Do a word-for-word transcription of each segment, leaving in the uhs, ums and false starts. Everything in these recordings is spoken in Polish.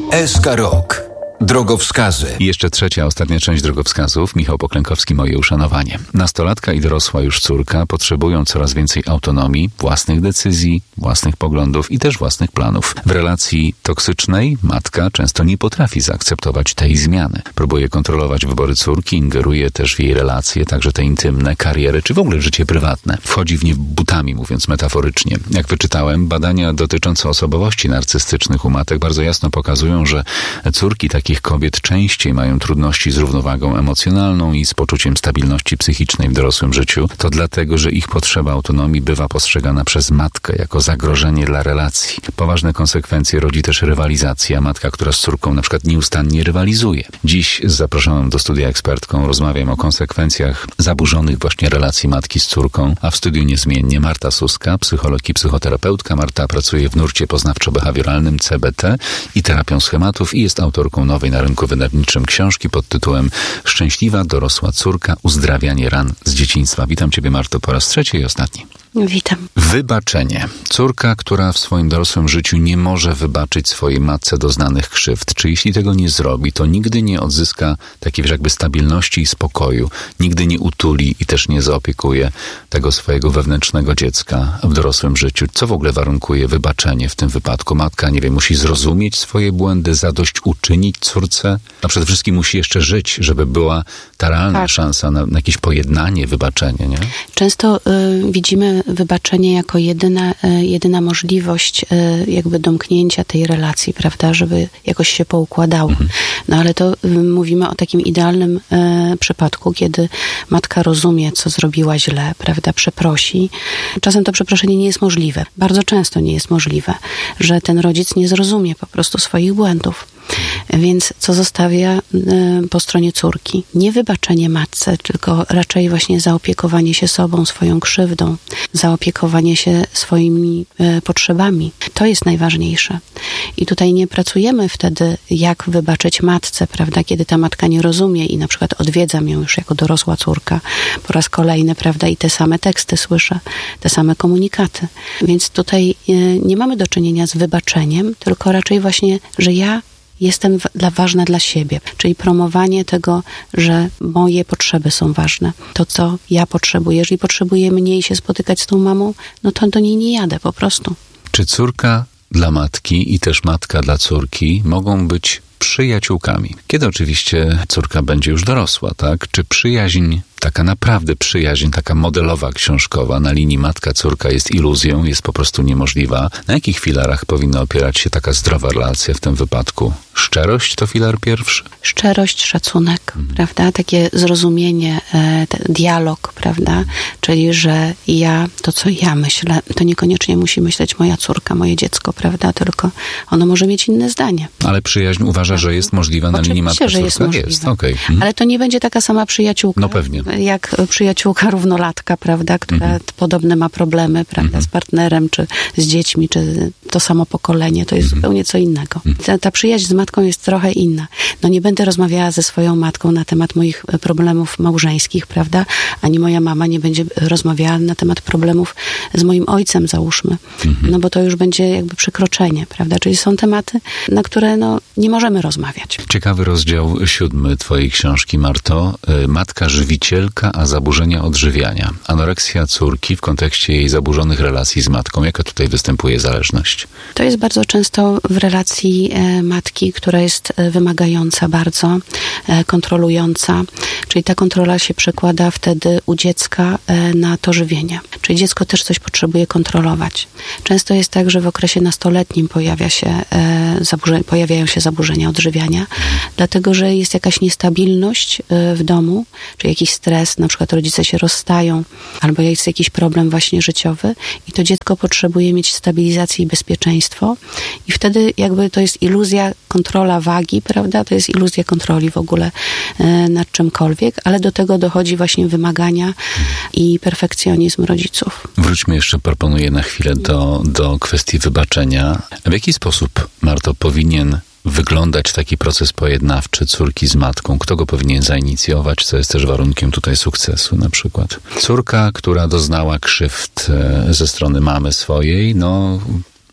S K Rok. Drogowskazy. I jeszcze trzecia, ostatnia część drogowskazów. Michał Poklękowski, moje uszanowanie. Nastolatka i dorosła już córka potrzebują coraz więcej autonomii, własnych decyzji, własnych poglądów i też własnych planów. W relacji toksycznej matka często nie potrafi zaakceptować tej zmiany. Próbuje kontrolować wybory córki, ingeruje też w jej relacje, także te intymne, kariery czy w ogóle życie prywatne. Wchodzi w nie butami, mówiąc metaforycznie. Jak wyczytałem, badania dotyczące osobowości narcystycznych u matek bardzo jasno pokazują, że córki takich kobiet częściej mają trudności z równowagą emocjonalną i z poczuciem stabilności psychicznej w dorosłym życiu. To dlatego, że ich potrzeba autonomii bywa postrzegana przez matkę jako zagrożenie dla relacji. Poważne konsekwencje rodzi też rywalizacja. Matka, która z córką na przykład nieustannie rywalizuje. Dziś z zaproszoną do studia ekspertką rozmawiam o konsekwencjach zaburzonych właśnie relacji matki z córką, a w studiu niezmiennie Marta Suska, psycholog i psychoterapeutka. Marta pracuje w nurcie poznawczo-behawioralnym C B T i terapią schematów i jest autorką nowej na rynku wydawniczym książki pod tytułem Szczęśliwa dorosła córka. Uzdrawianie ran z dzieciństwa. Witam Ciebie, Marto, po raz trzeci i ostatni. Witam. Wybaczenie. Córka, która w swoim dorosłym życiu nie może wybaczyć swojej matce doznanych krzywd. Czy jeśli tego nie zrobi, to nigdy nie odzyska takiej jakby stabilności i spokoju. Nigdy nie utuli i też nie zaopiekuje tego swojego wewnętrznego dziecka w dorosłym życiu. Co w ogóle warunkuje wybaczenie w tym wypadku? Matka, nie wiem, musi zrozumieć swoje błędy, zadośćuczynić córce, a przede wszystkim musi jeszcze żyć, żeby była ta realna tak. szansa na, na jakieś pojednanie, wybaczenie, nie? Często y, widzimy wybaczenie jako jedyna, y, jedyna możliwość y, jakby domknięcia tej relacji, prawda, żeby jakoś się poukładało. Mhm. No ale to y, mówimy o takim idealnym y, przypadku, kiedy matka rozumie, co zrobiła źle, prawda, przeprosi. Czasem to przeproszenie nie jest możliwe. Bardzo często nie jest możliwe, że ten rodzic nie zrozumie po prostu swoich błędów. Więc co zostawia y, po stronie córki? Nie wybaczenie matce, tylko raczej właśnie zaopiekowanie się sobą, swoją krzywdą, zaopiekowanie się swoimi y, potrzebami. To jest najważniejsze. I tutaj nie pracujemy wtedy, jak wybaczyć matce, prawda, kiedy ta matka nie rozumie i na przykład odwiedzam ją już jako dorosła córka po raz kolejny, prawda, i te same teksty słyszę, te same komunikaty. Więc tutaj y, nie mamy do czynienia z wybaczeniem, tylko raczej właśnie, że ja jestem dla, ważna dla siebie, czyli promowanie tego, że moje potrzeby są ważne. To, co ja potrzebuję. Jeżeli potrzebuję mniej się spotykać z tą mamą, no to do niej nie jadę po prostu. Czy córka dla matki i też matka dla córki mogą być przyjaciółkami? Kiedy oczywiście córka będzie już dorosła, tak? Czy przyjaźń, taka naprawdę przyjaźń, taka modelowa, książkowa na linii matka-córka jest iluzją, jest po prostu niemożliwa? Na jakich filarach powinna opierać się taka zdrowa relacja w tym wypadku? Szczerość to filar pierwszy? Szczerość, szacunek, mhm. prawda? Takie zrozumienie, e, dialog, prawda? Czyli, że ja, to co ja myślę, to niekoniecznie musi myśleć moja córka, moje dziecko, prawda? Tylko ono może mieć inne zdanie. Ale przyjaźń uważa, że jest możliwa na Oczywiście, linii matka-córka? że jest możliwa. Jest, okay. mhm. Ale to nie będzie taka sama przyjaciółka. No pewnie. Jak przyjaciółka równolatka, prawda? Która mhm. podobne ma problemy, prawda? Mhm. Z partnerem, czy z dziećmi, czy to samo pokolenie. To jest mhm. zupełnie co innego. Mhm. Ta, ta przyjaźń z matką jest trochę inna. No nie będę rozmawiała ze swoją matką na temat moich problemów małżeńskich, prawda? Ani moja mama nie będzie rozmawiała na temat problemów z moim ojcem, załóżmy. Mhm. No bo to już będzie jakby przekroczenie, prawda? Czyli są tematy, na które no nie możemy rozmawiać. Ciekawy rozdział siódmy twojej książki, Marto. Matka żywicielka, a zaburzenia odżywiania. Anoreksja córki w kontekście jej zaburzonych relacji z matką. Jaka tutaj występuje zależność? To jest bardzo często w relacji e, matki, która jest e, wymagająca bardzo, e, kontrolująca. Czyli ta kontrola się przekłada wtedy u dziecka e, na to żywienie. Czyli dziecko też coś potrzebuje kontrolować. Często jest tak, że w okresie nastoletnim pojawia się, e, zaburze- pojawiają się zaburzenia odżywiania, dlatego że jest jakaś niestabilność e, w domu, czy jakiś stres, na przykład rodzice się rozstają, albo jest jakiś problem właśnie życiowy i to dziecko potrzebuje mieć stabilizację i bezpieczeństwo i wtedy jakby to jest iluzja, kontrola wagi, prawda? To jest iluzja kontroli w ogóle e, nad czymkolwiek, ale do tego dochodzi właśnie wymagania i perfekcjonizm rodziców. Wróćmy jeszcze, proponuję na chwilę do, do kwestii wybaczenia. W jaki sposób, Marto, powinien wyglądać taki proces pojednawczy córki z matką? Kto go powinien zainicjować? Co jest też warunkiem tutaj sukcesu na przykład? Córka, która doznała krzywd ze strony mamy swojej, no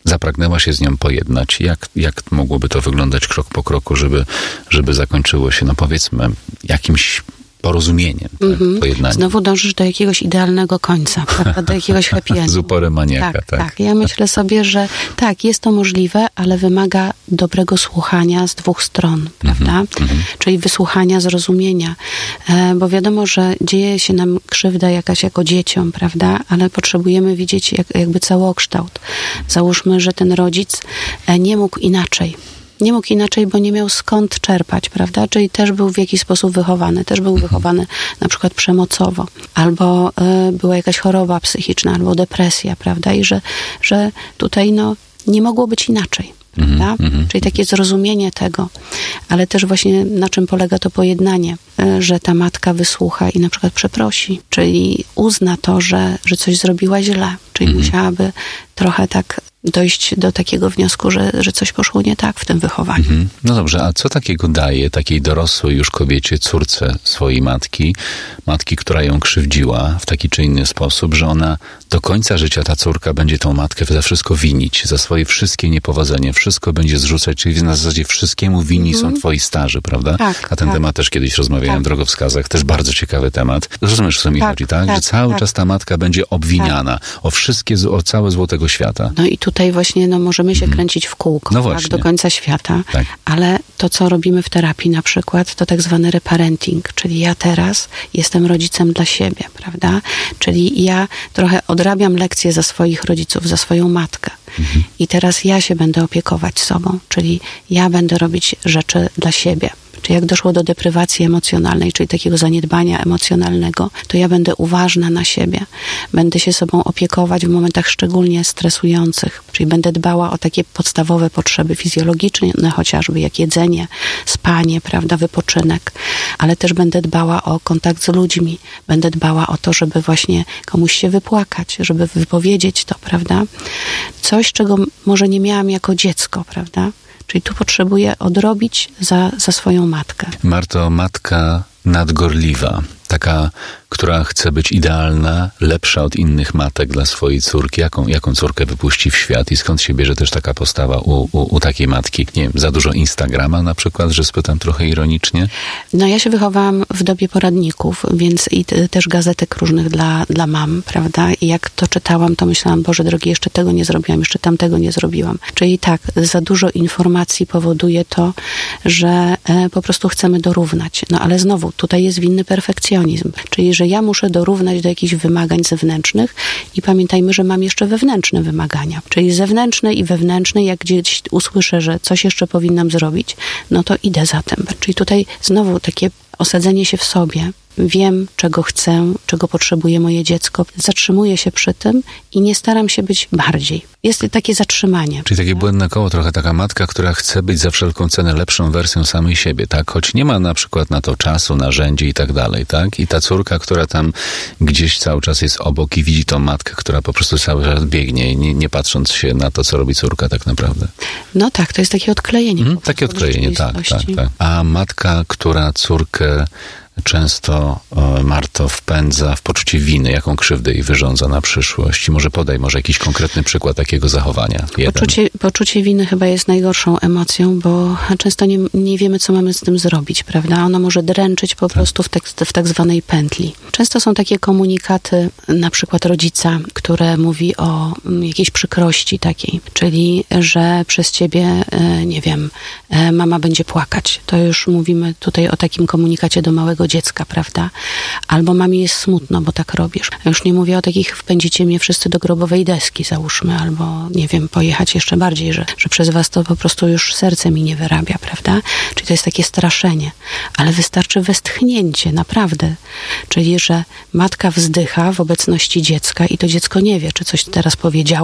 zapragnęła się z nią pojednać. Jak, jak mogłoby to wyglądać krok po kroku, żeby, żeby zakończyło się, no powiedzmy, jakimś porozumieniem, tak? Mm-hmm. Pojednaniem. Znowu dążysz do jakiegoś idealnego końca, prawda? Do jakiegoś happy endu. Z uporem maniaka, tak, tak. tak. Ja myślę sobie, że tak, jest to możliwe, ale wymaga dobrego słuchania z dwóch stron, prawda? Mm-hmm. Czyli wysłuchania, zrozumienia. E, bo wiadomo, że dzieje się nam krzywda jakaś jako dzieciom, prawda? Ale potrzebujemy widzieć jak, jakby całokształt. Załóżmy, że ten rodzic e, nie mógł inaczej. Nie mógł inaczej, bo nie miał skąd czerpać, prawda? Czyli też był w jakiś sposób wychowany. Też był wychowany na przykład przemocowo. Albo y, była jakaś choroba psychiczna, albo depresja, prawda? I że, że tutaj no, nie mogło być inaczej. Prawda? Mm-hmm. Czyli takie zrozumienie tego, ale też właśnie na czym polega to pojednanie, y, że ta matka wysłucha i na przykład przeprosi, czyli uzna to, że, że coś zrobiła źle, czyli mm-hmm. musiałaby trochę tak dojść do takiego wniosku, że, że coś poszło nie tak w tym wychowaniu. Mhm. No dobrze, a co takiego daje takiej dorosłej już kobiecie, córce swojej matki, matki, która ją krzywdziła w taki czy inny sposób, że ona do końca życia, ta córka, będzie tą matkę za wszystko winić, za swoje wszystkie niepowodzenie, wszystko będzie zrzucać, czyli na zasadzie wszystkiemu winni mhm. są twoi starzy, prawda? Tak, na ten tak. temat też kiedyś rozmawiałem tak. w Drogowskazach, też bardzo ciekawy temat. Rozumiesz, co mi tak, chodzi, tak? tak Że cały tak. czas ta matka będzie obwiniana tak. o wszystkie, o całe zło tego świata. No i tutaj właśnie no, możemy się kręcić w kółko, no tak, do końca świata, tak. ale to, co robimy w terapii na przykład, to tak zwany reparenting, czyli ja teraz jestem rodzicem dla siebie, prawda? Czyli ja trochę odrabiam lekcje za swoich rodziców, za swoją matkę. Mhm. I teraz ja się będę opiekować sobą, czyli ja będę robić rzeczy dla siebie. Czyli jak doszło do deprywacji emocjonalnej, czyli takiego zaniedbania emocjonalnego, to ja będę uważna na siebie. Będę się sobą opiekować w momentach szczególnie stresujących. Czyli będę dbała o takie podstawowe potrzeby fizjologiczne, chociażby jak jedzenie, spanie, prawda, wypoczynek. Ale też będę dbała o kontakt z ludźmi. Będę dbała o to, żeby właśnie komuś się wypłakać, żeby wypowiedzieć to, prawda. Coś, czego może nie miałam jako dziecko, prawda. Czyli tu potrzebuję odrobić za, za swoją matkę. Marto, matka nadgorliwa, taka, która chce być idealna, lepsza od innych matek dla swojej córki. Jaką, jaką córkę wypuści w świat i skąd się bierze też taka postawa u, u, u takiej matki? Nie wiem, za dużo Instagrama na przykład, że spytam trochę ironicznie? No ja się wychowałam w dobie poradników, więc i t- też gazetek różnych dla, dla mam, prawda? I jak to czytałam, to myślałam, Boże drogi, jeszcze tego nie zrobiłam, jeszcze tamtego nie zrobiłam. Czyli tak, za dużo informacji powoduje to, że e, po prostu chcemy dorównać. No ale znowu, tutaj jest winny perfekcjonizm. Czyli, że ja muszę dorównać do jakichś wymagań zewnętrznych i pamiętajmy, że mam jeszcze wewnętrzne wymagania. Czyli zewnętrzne i wewnętrzne, jak gdzieś usłyszę, że coś jeszcze powinnam zrobić, no to idę za tym. Czyli tutaj znowu takie osadzenie się w sobie. Wiem, czego chcę, czego potrzebuje moje dziecko. Zatrzymuję się przy tym i nie staram się być bardziej. Jest takie zatrzymanie. Czyli takie błędne koło, trochę taka matka, która chce być za wszelką cenę lepszą wersją samej siebie, tak? Choć nie ma na przykład na to czasu, narzędzi i tak dalej, tak? I ta córka, która tam gdzieś cały czas jest obok i widzi tą matkę, która po prostu cały czas biegnie, nie, nie patrząc się na to, co robi córka tak naprawdę. No tak, to jest takie odklejenie. Mhm, takie odklejenie, tak, tak, tak. A matka, która córkę często, o, Marto, wpędza w poczucie winy, jaką krzywdę jej wyrządza na przyszłość. I może podaj może jakiś konkretny przykład takiego zachowania. Poczucie, poczucie winy chyba jest najgorszą emocją, bo często nie, nie wiemy, co mamy z tym zrobić, prawda? Ono może dręczyć po tak. prostu w, tekst, w tak zwanej pętli. Często są takie komunikaty, na przykład rodzica, które mówi o jakiejś przykrości takiej, czyli, że przez ciebie, nie wiem, mama będzie płakać. To już mówimy tutaj o takim komunikacie do małego dziecka, prawda? Albo mamie jest smutno, bo tak robisz. Ja już nie mówię o takich wpędzicie mnie wszyscy do grobowej deski, załóżmy, albo nie wiem, pojechać jeszcze bardziej, że, że przez was to po prostu już serce mi nie wyrabia, prawda? Czyli to jest takie straszenie. Ale wystarczy westchnięcie, naprawdę. Czyli, że matka wzdycha w obecności dziecka i to dziecko nie wie, czy coś teraz powiedziało,